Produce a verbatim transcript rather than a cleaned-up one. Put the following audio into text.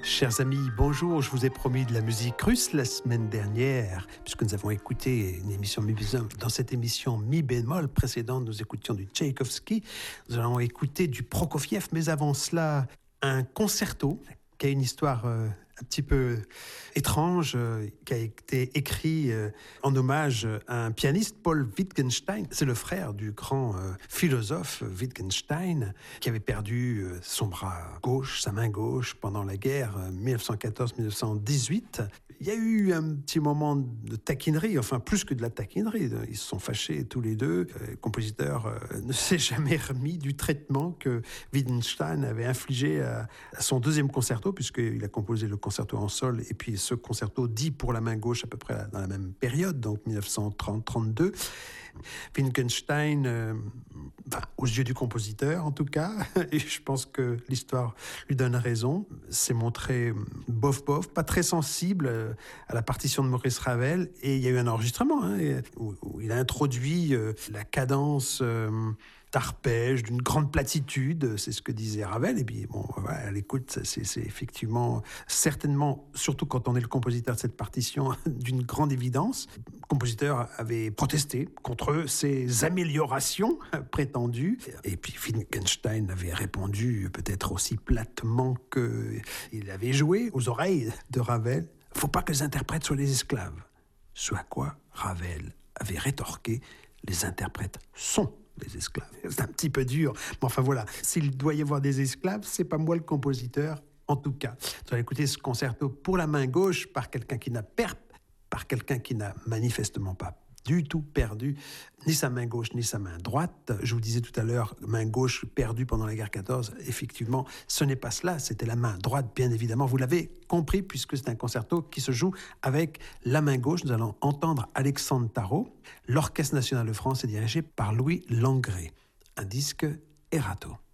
Chers amis, bonjour. Je vous ai promis de la musique russe la semaine dernière, puisque nous avons écouté une émission mi bémol. Dans cette émission mi bémol précédente, nous écoutions du Tchaïkovski. Nous allons écouter du Prokofiev, mais avant cela, un concerto qui a une histoire euh, un petit peu étrange, euh, qui a été écrit euh, en hommage à un pianiste, Paul Wittgenstein. C'est le frère du grand euh, philosophe Wittgenstein, qui avait perdu euh, son bras gauche, sa main gauche, pendant la guerre euh, dix-neuf cent quatorze dix-neuf cent dix-huit. Il y a eu un petit moment de taquinerie, enfin plus que de la taquinerie. Ils se sont fâchés tous les deux. Le compositeur euh, ne s'est jamais remis du traitement que Wittgenstein avait infligé à, à son deuxième concerto, puisqu'il a composé le concerto en sol et puis ce concerto dit pour la main gauche à peu près dans la même période, donc dix-neuf cent trente trente-deux. Wittgenstein, euh, enfin, aux yeux du compositeur en tout cas, et je pense que l'histoire lui donne raison, s'est montré bof-bof, pas très sensible à la partition de Maurice Ravel, et il y a eu un enregistrement hein, où, où il a introduit euh, la cadence euh, d'arpège, d'une grande platitude, c'est ce que disait Ravel, et puis bon, voilà, à l'écoute, c'est, c'est effectivement, certainement, surtout quand on est le compositeur de cette partition, d'une grande évidence. Le compositeur avait protesté contre ces améliorations prétendues, et puis Wittgenstein avait répondu peut-être aussi platement qu'il avait joué aux oreilles de Ravel. « Faut pas que les interprètes soient les esclaves ». Ce à quoi Ravel avait rétorqué « Les interprètes sont les esclaves ». C'est un petit peu dur, mais enfin voilà, s'il doit y avoir des esclaves, c'est pas moi le compositeur, en tout cas. Vous allez écouter ce concerto pour la main gauche par quelqu'un qui n'a per... par quelqu'un qui n'a manifestement pas du tout perdu ni sa main gauche ni sa main droite. Je vous disais tout à l'heure, main gauche perdue pendant la guerre quatorze. Effectivement, ce n'est pas cela, c'était la main droite, bien évidemment. Vous l'avez compris, puisque c'est un concerto qui se joue avec la main gauche. Nous allons entendre Alexandre Tarot. L'Orchestre national de France est dirigé par Louis Langrée. Un disque Erato.